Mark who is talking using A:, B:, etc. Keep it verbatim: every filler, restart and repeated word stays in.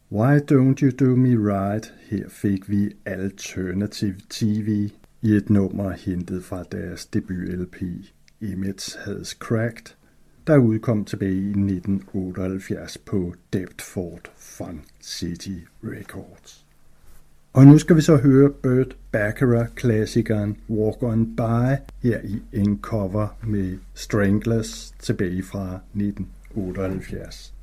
A: Why Don't You Do Me Right? Her fik vi Alternative T V i et nummer hentet fra deres debut-L P Image Has Cracked, der udkom tilbage i nitten otteoghalvfjerds på Deptford Fun City Records. Og nu skal vi så høre Burt Bacharach-klassikeren Walk On By her i en cover med Stranglers tilbage fra nitten otteoghalvfjerds.